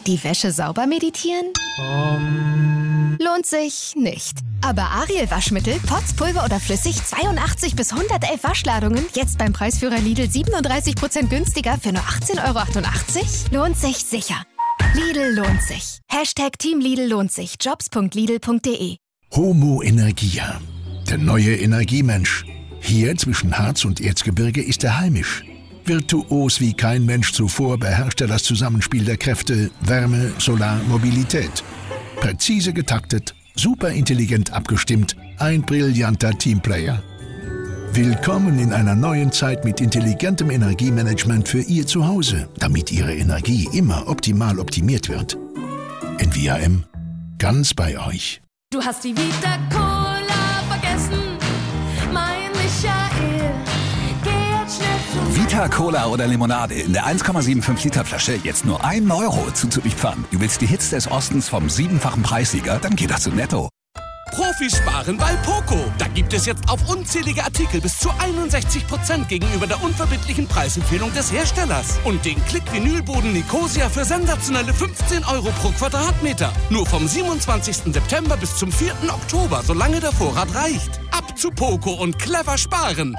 Die Wäsche sauber meditieren? Lohnt sich nicht. Aber Ariel Waschmittel, Pots, Pulver oder flüssig, 82 bis 111 Waschladungen, jetzt beim Preisführer Lidl 37% günstiger für nur 18,88 €? Lohnt sich sicher. Lidl lohnt sich. Team Lidl lohnt sich. Jobs.lidl.de. Homo Energia. Der neue Energiemensch. Hier zwischen Harz und Erzgebirge ist er heimisch. Virtuos wie kein Mensch zuvor beherrscht er das Zusammenspiel der Kräfte Wärme, Solar, Mobilität. Präzise getaktet, superintelligent abgestimmt, ein brillanter Teamplayer. Willkommen in einer neuen Zeit mit intelligentem Energiemanagement für Ihr Zuhause, damit Ihre Energie immer optimal optimiert wird. NVIM, ganz bei euch. Du hast die Vita Cola vergessen, mein Michael. Geh jetzt schnell zu Vita Cola oder Limonade in der 1,75 Liter Flasche jetzt nur 1 € Zuzüglich-Pfand. Du willst die Hits des Ostens vom 7-fachen Preissieger? Dann geht das zu Netto. Profis sparen bei Poco. Da gibt es jetzt auf unzählige Artikel bis zu 61% gegenüber der unverbindlichen Preisempfehlung des Herstellers. Und den Klick-Vinylboden Nicosia für sensationelle 15 € pro Quadratmeter. Nur vom 27. September bis zum 4. Oktober, solange der Vorrat reicht. Ab zu Poco und clever sparen.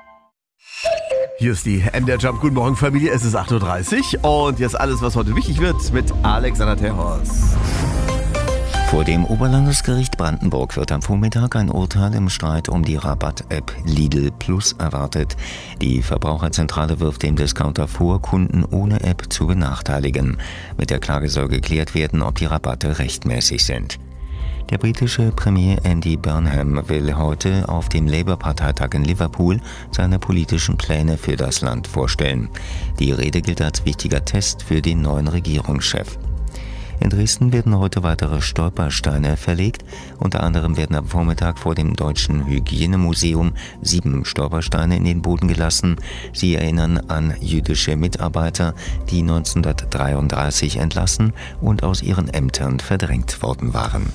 Hier ist die MDR Jump. Guten Morgen, Familie. Es ist 8:30 Uhr und jetzt alles, was heute wichtig wird mit Alexander Terhorst. Vor dem Oberlandesgericht Brandenburg wird am Vormittag ein Urteil im Streit um die Rabatt-App Lidl Plus erwartet. Die Verbraucherzentrale wirft dem Discounter vor, Kunden ohne App zu benachteiligen. Mit der Klage soll geklärt werden, ob die Rabatte rechtmäßig sind. Der britische Premier Andy Burnham will heute auf dem Labour-Parteitag in Liverpool seine politischen Pläne für das Land vorstellen. Die Rede gilt als wichtiger Test für den neuen Regierungschef. In Dresden werden heute weitere Stolpersteine verlegt. Unter anderem werden am Vormittag vor dem Deutschen Hygienemuseum 7 Stolpersteine in den Boden gelassen. Sie erinnern an jüdische Mitarbeiter, die 1933 entlassen und aus ihren Ämtern verdrängt worden waren.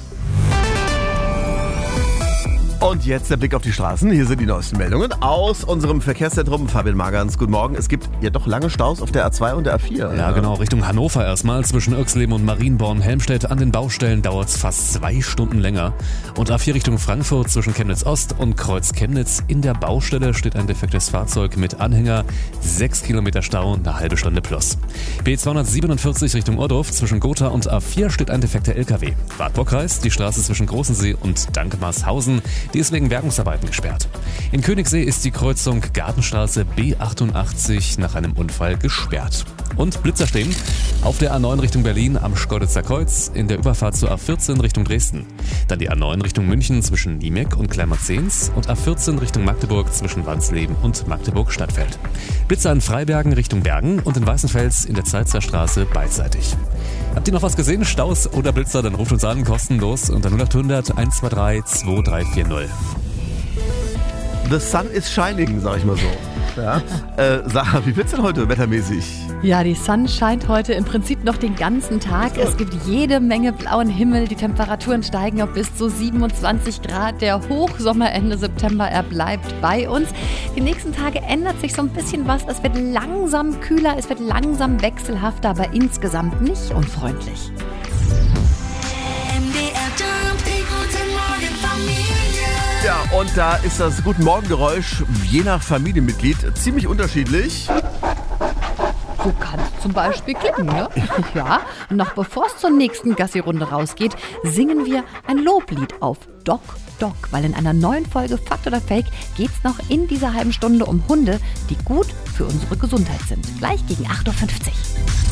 Und jetzt der Blick auf die Straßen. Hier sind die neuesten Meldungen aus unserem Verkehrszentrum. Fabian Magans, guten Morgen. Es gibt ja doch lange Staus auf der A2 und der A4. Ja, genau, Richtung Hannover erstmal. Zwischen Irxleben und Marienborn-Helmstedt an den Baustellen dauert es fast 2 Stunden länger. Und A4 Richtung Frankfurt zwischen Chemnitz-Ost und Kreuz-Chemnitz. In der Baustelle steht ein defektes Fahrzeug mit Anhänger. 6 Kilometer Stau, eine halbe Stunde plus. B247 Richtung Ohrdorf zwischen Gotha und A4 steht ein defekter LKW. Wartburgkreis, die Straße zwischen Großensee und Dankmarshausen. Die ist wegen Bergungsarbeiten gesperrt. In Königssee ist die Kreuzung Gartenstraße B88 nach einem Unfall gesperrt. Und Blitzer stehen auf der A9 Richtung Berlin am Schkeuditzer Kreuz, in der Überfahrt zur A14 Richtung Dresden. Dann die A9 Richtung München zwischen Niemek und Kleinmarzens und A14 Richtung Magdeburg zwischen Wansleben und Magdeburg-Stadtfeld. Blitzer in Freibergen Richtung Bergen und in Weißenfels in der Zeitzer Straße beidseitig. Habt ihr noch was gesehen? Staus oder Blitzer? Dann ruft uns an, kostenlos unter 0800 123 2340. The sun is shining, sag ich mal so. Ja. Sarah, wie wird's denn heute wettermäßig? Ja, die Sonne scheint heute im Prinzip noch den ganzen Tag. Es gibt jede Menge blauen Himmel. Die Temperaturen steigen auf bis zu 27 Grad. Der Hochsommer Ende September, er bleibt bei uns. Die nächsten Tage ändert sich so ein bisschen was. Es wird langsam kühler, es wird langsam wechselhafter, aber insgesamt nicht unfreundlich. Ja, und da ist das Guten Morgen-Geräusch je nach Familienmitglied ziemlich unterschiedlich. So kann es zum Beispiel klingen, ne? Ja, und noch bevor es zur nächsten Gassi-Runde rausgeht, singen wir ein Loblied auf Doc Doc, weil in einer neuen Folge Fakt oder Fake geht es noch in dieser halben Stunde um Hunde, die gut für unsere Gesundheit sind. Gleich gegen 8:50 Uhr.